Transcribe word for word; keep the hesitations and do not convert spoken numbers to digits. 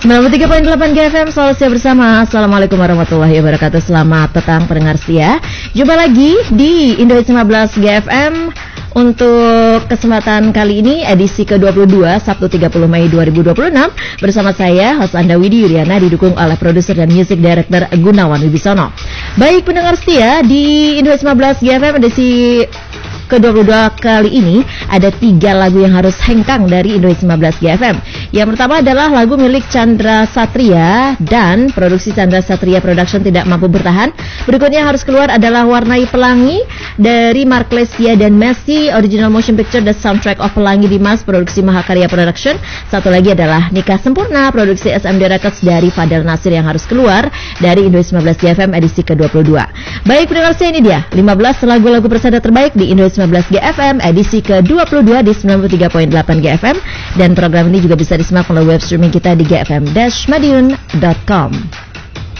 sembilan puluh tiga koma delapan G F M, selalu siap bersama. Assalamualaikum warahmatullahi wabarakatuh. Selamat petang pendengar setia. Jumpa lagi di Indo lima belas G F M. Untuk kesempatan kali ini edisi ke dua puluh dua Sabtu tiga puluh Mei dua ribu dua puluh enam bersama saya host Anda Widi Yuliana, didukung oleh produser dan music director Gunawan Wibisono. Baik pendengar setia, di Indo lima belas G F M edisi ke dua puluh dua kali ini ada tiga lagu yang harus hengkang dari Indo lima belas G F M. Yang pertama adalah lagu milik Chandra Satria dan produksi Chandra Satria Production Tidak Mampu Bertahan. Berikutnya harus keluar adalah Warnai Pelangi dari Mark Lesia dan Messi, original motion picture dan soundtrack of Pelangi Dimas, produksi Mahakarya Production. Satu lagi adalah Nikah Sempurna, produksi S M D Records dari Fadel Nasir, yang harus keluar dari Indo lima belas G F M edisi ke dua puluh dua. Baik pendengar saya, ini dia lima belas lagu-lagu persada terbaik di Indo lima belas G F M edisi ke dua puluh dua di sembilan puluh tiga koma delapan G F M, dan program ini juga bisa disimak melalui web streaming kita di g f m dash madiun dot com.